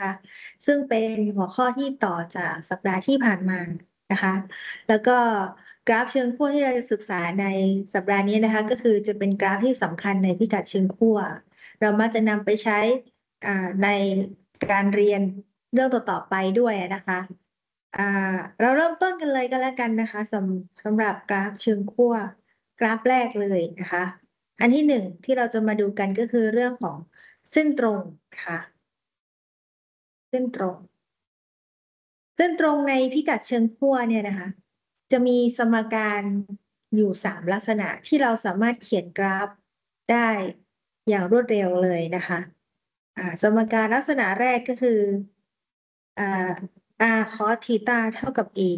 นะคะซึ่งเป็นหัวข้อที่ต่อจากสัปดาห์ที่ผ่านมานะคะแล้วก็กราฟเชิงขั้วที่เราจะศึกษาในสัปดาห์นี้นะคะก็คือจะเป็นกราฟที่สำคัญในพิกัดเชิงขั้วเรามักจะนำไปใช้ในการเรียนเรื่องต่อๆไปด้วยนะคะอ่าเราเริ่มต้นกันเลยก็แล้วกันนะคะสำหรับกราฟเชิงขั้วกราฟแรกเลยนะคะ อันที่หนึ่งที่เราจะมาดูกันก็คือเรื่องของเส้นตรงค่ะเส้นตรงเส้นตรงในพิกัดเชิงขั้วเนี่ยนะคะจะมีสมการอยู่3 ลักษณะที่เราสามารถเขียนกราฟได้อย่างรวดเร็วเลยนะคะสมการลักษณะแรกก็คืออ่า r cos ธีตาเท่ากับ a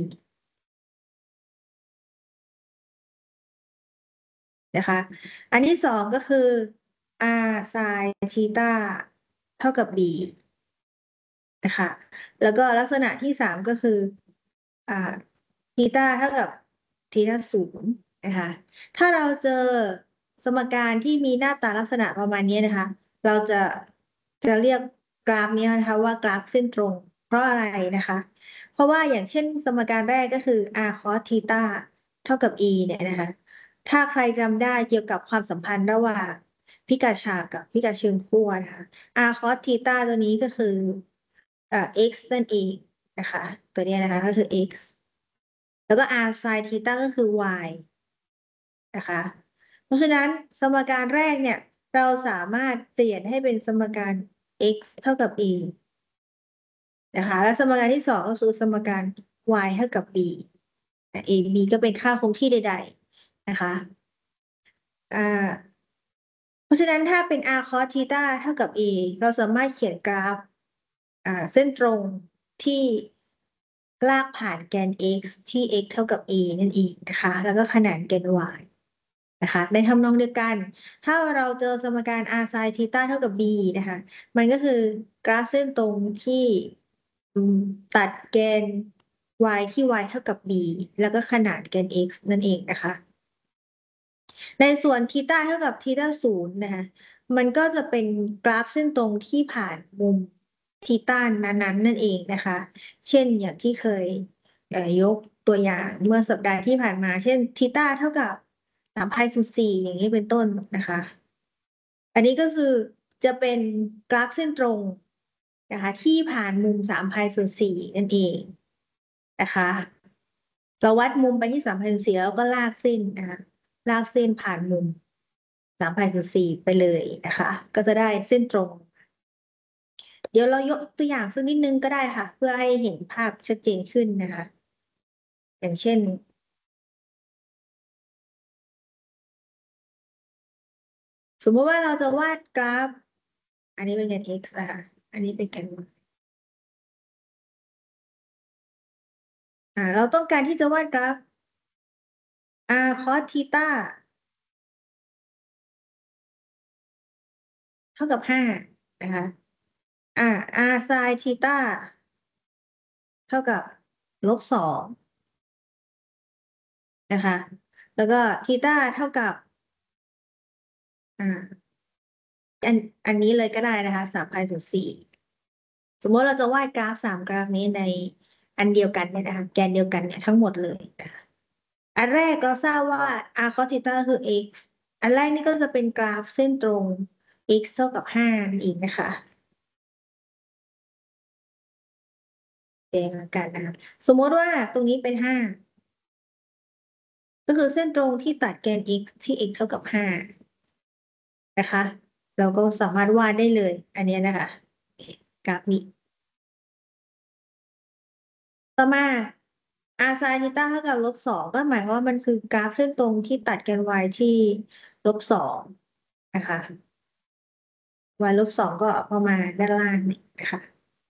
นะคะอันที่สองก็คือ r sin ธีตาเท่ากับ b นะคะแล้วก็ลักษณะที่สามก็คืออ่าทีตาเท่ากับทีตาศูนย์นะคะถ้าเราเจอสมการที่มีหน้าตาลักษณะประมาณนี้นะคะเราจะเรียกกราฟนี้นะคะว่ากราฟเส้นตรงเพราะอะไรนะคะเพราะว่าอย่างเช่นสมการแรกก็คือ r cos ธีตาเท่ากับ e เนี่ยนะคะถ้าใครจำได้เกี่ยวกับความสัมพันธ์ระหว่างพิกัดฉากกับพิกัดเชิงขั้วนะคะ r cos ธีตาตัวนี้ก็คือx นั่นเองนะคะตัวเนี้ยนะคะก็คือ x แล้วก็ r sin ธีตาก็คือ y นะคะเพราะฉะนั้นสมการแรกเนี่ยเราสามารถเปลี่ยนให้เป็นสมการ x เท่ากับ e นะคะและสมการที่สองก็คือสมการ y เท่ากับ b a b ก็เป็นค่าคงที่ใดๆนะคะอ่าเพราะฉะนั้นถ้าเป็น r cos ธีตาเท่ากับ a เราสามารถเขียนกราฟเส้นตรงที่ลากผ่านแกน x ที่ x เท่ากับ a นั่นเองนะคะแล้วก็ขนานแกน y นะคะในทำนองเดียวกันถ้าเราเจอสมการ r sin ธีตาเท่ากับ b นะคะมันก็คือกราฟเส้นตรงที่อืมตัดแกน y ที่ y เท่ากับ b แล้วก็ขนานแกน x นั่นเองนะคะ ในส่วนทีต้าเท่ากับทีต้าศูนย์นะคะมันก็จะเป็นกราฟเส้นตรงที่ผ่านมุมทีต้านั้นๆนั่นเองนะคะเช่นอย่างที่เคยยกตัวอย่างเมื่อสัปดาห์ที่ผ่านมาเช่นทีต้าเท่ากับ3 พาย/4อย่างนี้เป็นต้นนะคะอันนี้ก็คือจะเป็นกราฟเส้นตรงนะคะที่ผ่านมุม3 พาย/4นั่นเองนะคะเราวัดมุมไปที่3 พาย/4แล้วก็ลากเส้นนะคะลากเส้นผ่านมุม 3 พาย/4ไปเลยนะคะก็จะได้เส้นตรงเดี๋ยวเรายกตัวอย่างสักนิดนึงก็ได้ค่ะเพื่อให้เห็นภาพชัดเจนขึ้นนะคะอย่างเช่นสมมติว่าเราจะวาดกราฟอันนี้เป็นแกน x นะคะอันนี้เป็นแกน y เราต้องการที่จะวาดกราฟ r cos ธีตาเท่ากับ5นะคะอ่า r sin ธีตาเท่ากับ-2นะคะแล้วก็ธีตาเท่ากับอ่าอันอันนี้เลยก็ได้นะคะ3 พาย/4สมมติเราจะวาดกราฟ3 กราฟนี้ในอันเดียวกันเนี่ยนะคะแกนเดียวกันเนี่ยทั้งหมดเลยนะคะอันแรกเราทราบว่า r cos ธีตาคือ x อันแรกนี่ก็จะเป็นกราฟเส้นตรง x เท่ากับ5นั่นเองนะคะแดงละกันนะคะสมมติว่าตรงนี้เป็น5ก็คือเส้นตรงที่ตัดแกน x ที่ x เท่ากับ5นะคะเราก็สามารถวาดได้เลยอันเนี้ยนะคะกราฟนี้ ต่อมา r sin ธีตาเท่ากับ-2ก็หมายความว่ามันคือกราฟเส้นตรงที่ตัดแกน y ที่-2นะคะ y -2ก็ประมาณด้านล่างนี่นะคะ